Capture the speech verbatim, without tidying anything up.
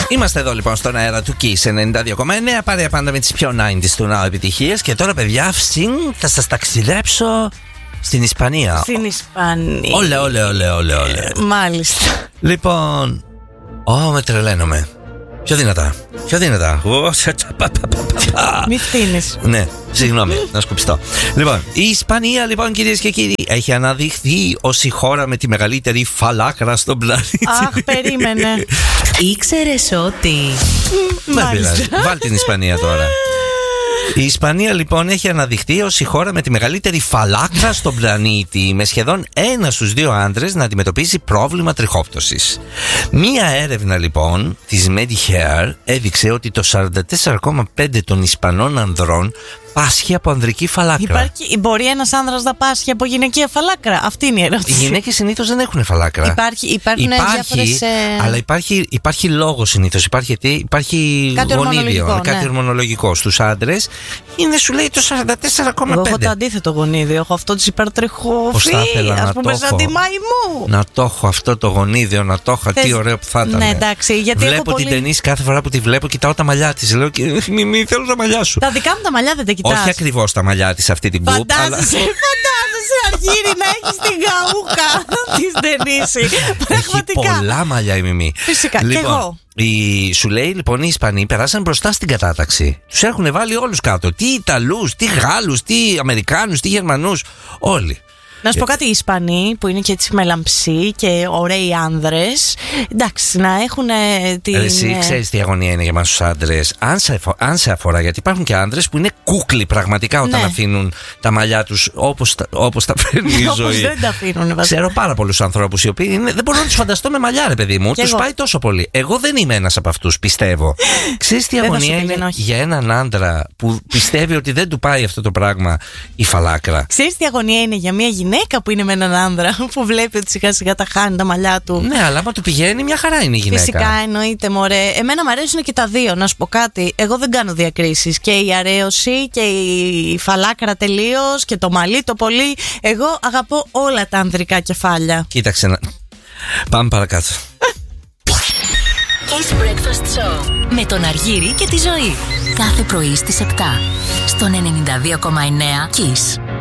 Είμαστε εδώ λοιπόν στον αέρα του Kiss ενενήντα δύο κόμμα εννέα. Παρέα πάντα με τις πιο ενενήντα του Now επιτυχίες. Και τώρα, παιδιά, φσιν, θα σας ταξιδέψω στην Ισπανία. Στην Ισπανία. Όλε, όλε, όλε, όλε, όλε. Μάλιστα. Λοιπόν, ω, με τρελαίνομαι. Πιο δυνατά, πιο δυνατά. Μη φτύνεις. Ναι, συγγνώμη, να σκουπιστώ. Λοιπόν, η Ισπανία, λοιπόν, κυρίες και κύριοι, έχει αναδειχθεί ως η χώρα με τη μεγαλύτερη φαλάκρα στον πλανήτη. Αχ, περίμενε. Ήξερες ότι... Δεν πειράζει, βάλ την Ισπανία τώρα. Η Ισπανία, λοιπόν, έχει αναδειχθεί ως η χώρα με τη μεγαλύτερη φαλάκρα στον πλανήτη, με σχεδόν ένα στους δύο άντρες να αντιμετωπίζει πρόβλημα τριχόπτωσης. Μία έρευνα, λοιπόν, της Medicare έδειξε ότι το σαράντα τέσσερα κόμμα πέντε τοις εκατό των Ισπανών ανδρών πάσχει από ανδρική φαλάκρα. Υπάρχει, μπορεί ένας άνδρας να πάσχει από γυναικεία φαλάκρα? Αυτή είναι η ερώτηση. Οι γυναίκες συνήθως δεν έχουν φαλάκρα. Υπάρχει, υπάρχουν υπάρχει, διάφορες, ε... αλλά υπάρχει, υπάρχει λόγο συνήθως. Υπάρχει, υπάρχει κάτι γονίδιο, ναι. κάτι ορμονολογικό. Στους άντρες είναι, σου λέει, το σαράντα τέσσερα κόμμα πέντε. Εγώ έχω το αντίθετο γονίδιο. Έχω αυτό της υπερτριχόφη. Ας πούμε, σαν τη μαϊμού. Να το έχω αυτό το γονίδιο, να το έχω. Θες... Τι ωραίο που θα ήταν. Ναι, εντάξει, γιατί βλέπω πολύ... την ταινίση κάθε φορά που τη βλέπω, κοιτάω τα μαλλιά της. Λέω, μη, μη θέλω τα μαλλιά σου. Τα δικά μου τα μαλλιά δεν τα κοιτάς. Όχι ακριβώς τα μαλλιά της αυτή την κούπ. Φαντάζεσαι, αλλά... φαντάζεσαι Αργύρι να έχεις την γαούκα της ταινίση. Πραγματικά. Έχει πολλά μαλλιά η Μιμή. Φυσικά, λοιπόν, και εγώ. Η, σου λέει, λοιπόν, οι Ισπανοί περάσαν μπροστά στην κατάταξη. Τους έχουν βάλει όλους κάτω. Τι Ιταλούς, τι Γάλλους, τι Αμερικάνους, τι Γερμανούς. Όλοι. Να σου πω κάτι, οι Ισπανοί που είναι και έτσι μελαμψοί και ωραίοι άνδρες, εντάξει, να έχουν την... Εσύ ξέρεις τι αγωνία είναι για εμάς τους άντρες. Αν σε, αν σε αφορά, γιατί υπάρχουν και άντρες που είναι κούκλοι πραγματικά όταν ναι. αφήνουν τα μαλλιά τους όπως, όπως τα φέρνει η ζωή. Δεν τα αφήνουν, βασικά. Ξέρω πάρα πολλούς ανθρώπους οι οποίοι είναι, δεν μπορώ να τους φανταστώ με μαλλιά, ρε παιδί μου. Τους εγώ. πάει τόσο πολύ. Εγώ δεν είμαι ένας από αυτούς, πιστεύω. Ξέρεις τι αγωνία είναι πήγαινε, για έναν άντρα που πιστεύει ότι δεν του πάει αυτό το πράγμα η φαλάκρα. Ξέρεις τι αγωνία είναι για μια γυναίκα που είναι με έναν άνδρα που βλέπει ότι σιγά σιγά τα χάνει τα μαλλιά του. Ναι, αλλά άμα του πηγαίνει, μια χαρά είναι η γυναίκα. Φυσικά, εννοείται, μωρέ. Εμένα μου αρέσουν και τα δύο. Να σου πω κάτι. Εγώ δεν κάνω διακρίσεις. Και η αρέωση και η φαλάκρα τελείως και το μαλλί το πολύ. Εγώ αγαπώ όλα τα ανδρικά κεφάλια. Κοίταξε να. Πάμε παρακάτω. Kiss Breakfast Show με τον Αργύρι και τη Ζωή. Κάθε πρωί στις επτά στον ενενήντα δύο κόμμα εννέα Kiss.